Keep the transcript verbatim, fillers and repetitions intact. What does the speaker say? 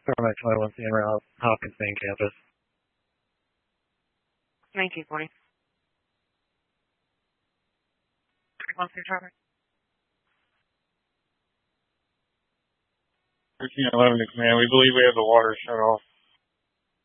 Starmax twenty-one C N route, Hopkins main campus. nineteen forty. One through Charter. thirteen eleven to command. We believe we have the water shut off.